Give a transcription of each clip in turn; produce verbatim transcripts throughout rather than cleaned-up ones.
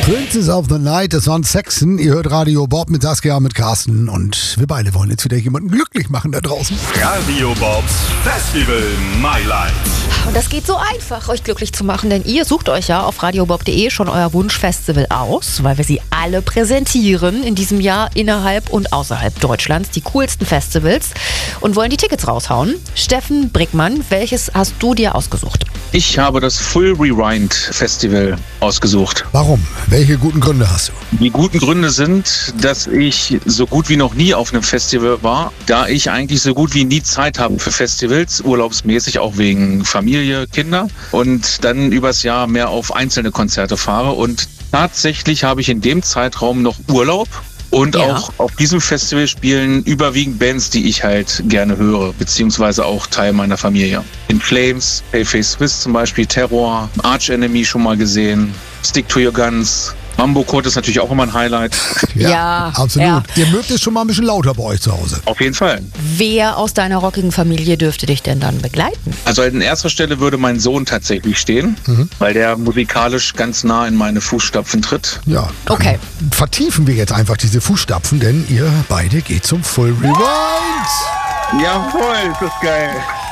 Princess of the Night, das waren Saxon. Ihr hört Radio Bob mit Saskia, mit Carsten. Und wir beide wollen jetzt wieder jemanden glücklich machen da draußen. Radio Bobs Festival My Life. Und das geht so einfach, euch glücklich zu machen, denn ihr sucht euch ja auf radiobob punkt de schon euer Wunschfestival aus, weil wir sie alle präsentieren in diesem Jahr innerhalb und außerhalb Deutschlands, die coolsten Festivals, und wollen die Tickets raushauen. Steffen Brickmann, welches hast du dir ausgesucht? Ich habe das Full Rewind Festival ausgesucht. Warum? Welche guten Gründe hast du? Die guten Gründe sind, dass ich so gut wie noch nie auf einem Festival war, da ich eigentlich so gut wie nie Zeit habe für Festivals, urlaubsmäßig auch wegen Familie, Kinder, und dann übers Jahr mehr auf einzelne Konzerte fahre. Und tatsächlich habe ich in dem Zeitraum noch Urlaub. Und Ja. auch auf diesem Festival spielen überwiegend Bands, die ich halt gerne höre, beziehungsweise auch Teil meiner Familie. In Flames, Paleface Swiss zum Beispiel, Terror, Arch Enemy schon mal gesehen, Stick to Your Guns, Mambo Code ist natürlich auch immer ein Highlight. Ja, absolut. ja. Ihr mögt es schon mal ein bisschen lauter bei euch zu Hause. Auf jeden Fall. Wer aus deiner rockigen Familie dürfte dich denn dann begleiten? Also an erster Stelle würde mein Sohn tatsächlich stehen, Mhm. weil der musikalisch ganz nah in meine Fußstapfen tritt. Ja. dann Okay. Vertiefen wir jetzt einfach diese Fußstapfen, denn ihr beide geht zum Full Rewind. Jawohl, ist das geil.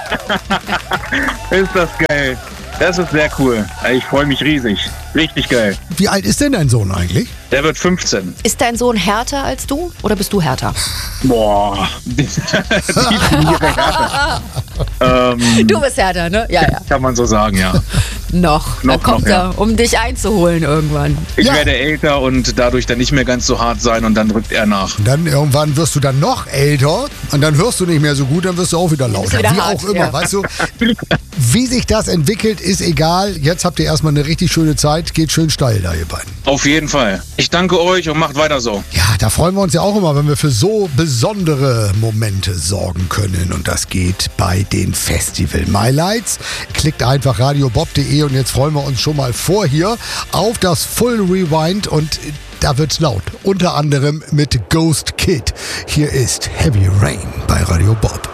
Ist das geil. Das ist sehr cool. Ich freue mich riesig. Richtig geil. Wie alt ist denn dein Sohn eigentlich? Der wird fünfzehn. Ist dein Sohn härter als du oder bist du härter? Boah. Definiere härter. ähm, Du bist härter, ne? Ja, ja. Kann man so sagen, ja. Noch. Noch, da kommt noch, ja. er, um dich einzuholen irgendwann. Ich Ja. werde älter und dadurch dann nicht mehr ganz so hart sein und dann rückt er nach. Und dann irgendwann wirst du dann noch älter und dann hörst du nicht mehr so gut, dann wirst du auch wieder lauter. wieder Wie hart, auch immer, ja. weißt du? Wie sich das entwickelt, ist egal. Jetzt habt ihr erstmal eine richtig schöne Zeit. Geht schön steil da, ihr beiden. Auf jeden Fall. Ich danke euch und macht weiter so. Ja, da freuen wir uns ja auch immer, wenn wir für so besondere Momente sorgen können. Und das geht bei den Festival My Lights. Klickt einfach radiobob punkt de und jetzt freuen wir uns schon mal vor hier auf das Full Rewind. Und da wird's laut. Unter anderem mit Ghost Kid. Hier ist Heavy Rain bei Radio Bob.